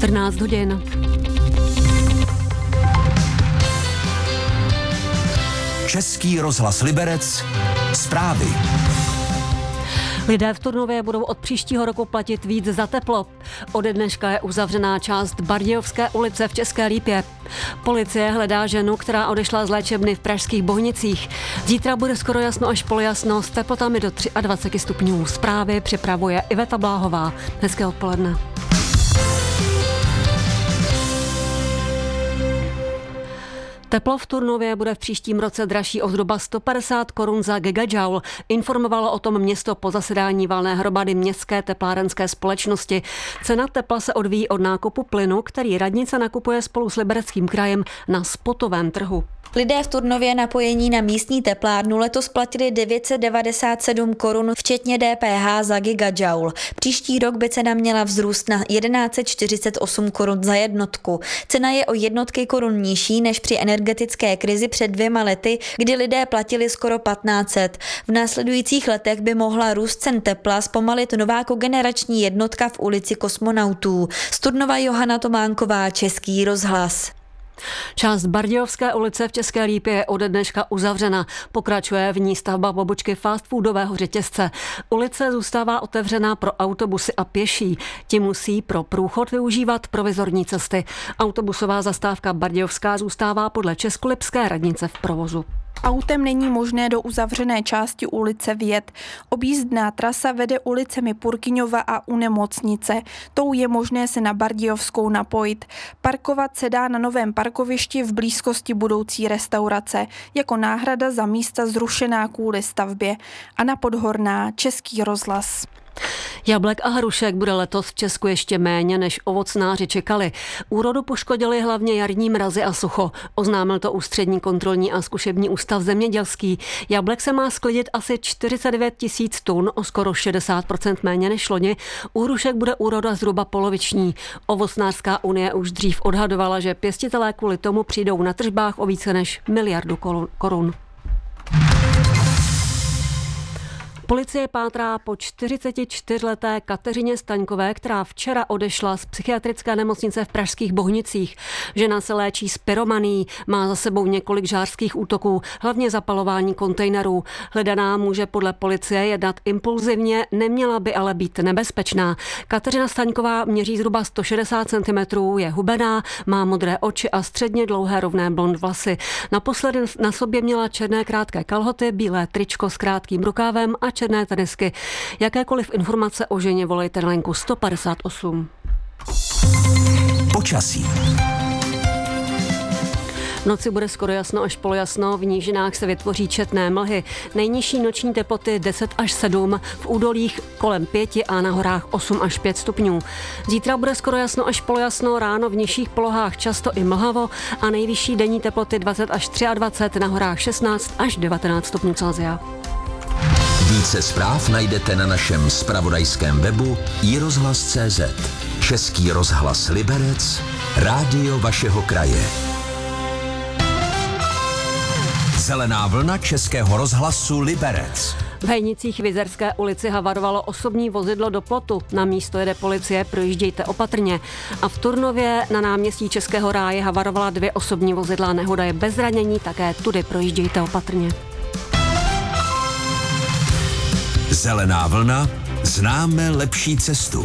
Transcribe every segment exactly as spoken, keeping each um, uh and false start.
čtrnáct hodin. Český rozhlas Liberec. Zprávy. Lidé v Turnově budou od příštího roku platit víc za teplo. Ode dneška je uzavřená část Bardějovské ulice v České Lípě. Policie hledá ženu, která odešla z léčebny v pražských Bohnicích. Zítra bude skoro jasno až polojasno s teplotami do dvacet tři stupňů. Zprávy připravuje Iveta Bláhová. Hezké odpoledne. Teplo v Turnově bude v příštím roce dražší o zhruba sto padesát korun za gigajoule. Informovalo o tom město po zasedání valné hromady Městské teplárenské společnosti. Cena tepla se odvíjí od nákupu plynu, který radnice nakupuje spolu s Libereckým krajem na spotovém trhu. Lidé v Turnově napojení na místní teplárnu letos platili devět set devadesát sedm korun včetně D P H za gigajoule. Příští rok by cena měla vzrůst na tisíc sto čtyřicet osm korun za jednotku. Cena je o jednotky korun nižší než při energetické krizi před dvěma lety, kdy lidé platili skoro patnáct set. V následujících letech by mohla růst cen tepla zpomalit nová kogenerační jednotka v ulici Kosmonautů. Z Turnova Johana Tománková, Český rozhlas. Část Bardějovské ulice v České Lípě je ode dneška uzavřena. Pokračuje v ní stavba pobočky fast foodového řetězce. Ulice zůstává otevřená pro autobusy a pěší. Ti musí pro průchod využívat provizorní cesty. Autobusová zastávka Bardějovská zůstává podle Českolipské radnice v provozu. Autem není možné do uzavřené části ulice vjet. Objízdná trasa vede ulicemi Purkyňova a u nemocnice. Tou je možné se na Bardějovskou napojit. Parkovat se dá na novém parkovišti v blízkosti budoucí restaurace, jako náhrada za místa zrušená kvůli stavbě. Anna Podhorná, Český rozhlas. Jablek a hrušek bude letos v Česku ještě méně, než ovocnáři čekali. Úrodu poškodili hlavně jarní mrazy a sucho. Oznámil to Ústřední kontrolní a zkušební ústav zemědělský. Jablek se má sklidit asi čtyřicet devět tisíc tun, o skoro šedesát procent méně než loni. U hrušek bude úroda zhruba poloviční. Ovocnářská unie už dřív odhadovala, že pěstitelé kvůli tomu přijdou na tržbách o více než miliardu korun. Policie pátrá po čtyřicetičtyřleté Kateřině Staňkové, která včera odešla z psychiatrické nemocnice v pražských Bohnicích. Žena se léčí s pyromanií, má za sebou několik žhářských útoků, hlavně zapalování kontejnerů. Hledaná může podle policie jednat impulzivně, neměla by ale být nebezpečná. Kateřina Staňková měří zhruba sto šedesát centimetrů, je hubená, má modré oči a středně dlouhé rovné blond vlasy. Naposledy na sobě měla černé krátké kalhoty, bílé tričko s krátkým rukávem a černé tenisky. Jakékoliv informace o ženě volejte na linku sto padesát osm. Počasí. V noci bude skoro jasno až polojasno, v nížinách se vytvoří četné mlhy. Nejnižší noční teploty deset až sedm, v údolích kolem pět a na horách osm až pět stupňů. Zítra bude skoro jasno až polojasno, ráno v nižších polohách často i mlhavo a nejvyšší denní teploty dvacet až dvacet tři, na horách šestnáct až devatenáct stupňů Celsia. Více zpráv najdete na našem zpravodajském webu i rozhlas tečka cé zet. Český rozhlas Liberec, rádio vašeho kraje. Zelená vlna Českého rozhlasu Liberec. V Hejnicích v Jizerské ulici havarovalo osobní vozidlo do plotu. Na místo jede policie, projíždějte opatrně. A v Turnově na náměstí Českého ráje havarovala dvě osobní vozidla. Nehoda je bez zranění, také tudy projíždějte opatrně. Zelená vlna, známe lepší cestu.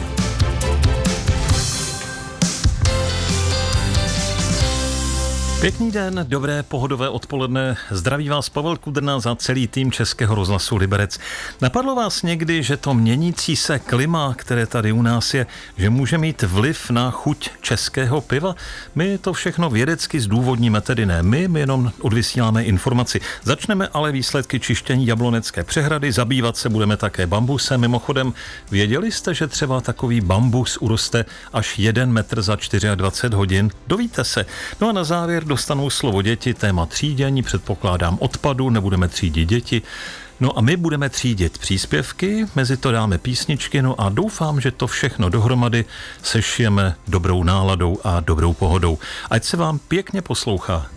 Pěkný den, dobré pohodové odpoledne. Zdraví vás Pavel Kudrna za celý tým Českého rozhlasu Liberec. Napadlo vás někdy, že to měnící se klima, které tady u nás je, že může mít vliv na chuť českého piva? My to všechno vědecky zdůvodníme, tedy ne my, my jenom odvysíláme informaci. Začneme ale výsledky čištění Jablonecké přehrady, zabývat se budeme také bambusem. Mimochodem, věděli jste, že třeba takový bambus uroste až jeden metr za dvacet čtyři hodin? Dovíte se. No a na závěr dostanou slovo děti, téma třídění, předpokládám odpadu, nebudeme třídit děti. No a my budeme třídit příspěvky, mezi to dáme písničky, no a doufám, že to všechno dohromady sešijeme dobrou náladou a dobrou pohodou. Ať se vám pěkně poslouchá.